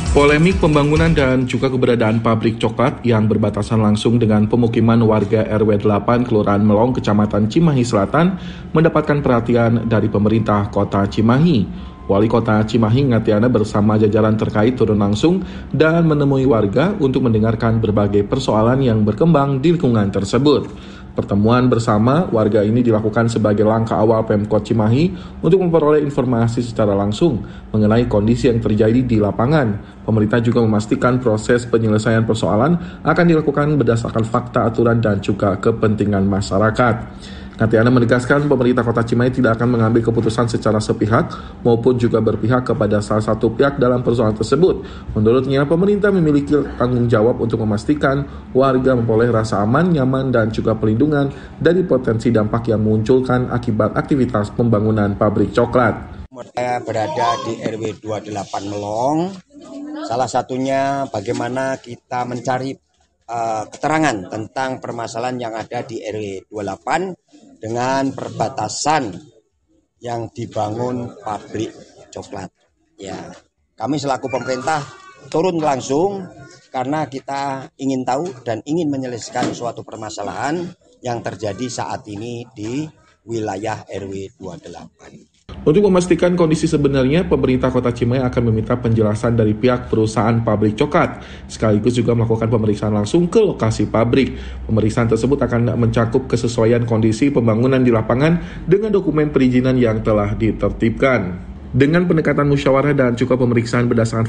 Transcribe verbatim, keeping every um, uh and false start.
Polemik pembangunan dan juga keberadaan pabrik coklat yang berbatasan langsung dengan pemukiman warga R W delapan Kelurahan Melong, Kecamatan Cimahi Selatan mendapatkan perhatian dari pemerintah Kota Cimahi. Wali Kota Cimahi Ngatiana bersama jajaran terkait turun langsung dan menemui warga untuk mendengarkan berbagai persoalan yang berkembang di lingkungan tersebut. Pertemuan bersama warga ini dilakukan sebagai langkah awal Pemkot Cimahi untuk memperoleh informasi secara langsung mengenai kondisi yang terjadi di lapangan. Pemerintah juga memastikan proses penyelesaian persoalan akan dilakukan berdasarkan fakta, aturan, dan juga kepentingan masyarakat. Ngatiana menegaskan pemerintah Kota Cimahi tidak akan mengambil keputusan secara sepihak maupun juga berpihak kepada salah satu pihak dalam persoalan tersebut. Menurutnya, pemerintah memiliki tanggung jawab untuk memastikan warga memperoleh rasa aman, nyaman, dan juga perlindungan dari potensi dampak yang memunculkan akibat aktivitas pembangunan pabrik coklat. Saya berada di R W dua puluh delapan Melong. Salah satunya bagaimana kita mencari uh, keterangan tentang permasalahan yang ada di R W dua puluh delapan dengan perbatasan yang dibangun pabrik coklat. Ya, kami selaku pemerintah turun langsung karena kita ingin tahu dan ingin menyelesaikan suatu permasalahan yang terjadi saat ini di wilayah R W dua puluh delapan. Untuk memastikan kondisi sebenarnya, pemerintah Kota Cimahi akan meminta penjelasan dari pihak perusahaan pabrik coklat, sekaligus juga melakukan pemeriksaan langsung ke lokasi pabrik. Pemeriksaan tersebut akan mencakup kesesuaian kondisi pembangunan di lapangan dengan dokumen perizinan yang telah ditertibkan. Dengan pendekatan musyawarah dan juga pemeriksaan berdasarkan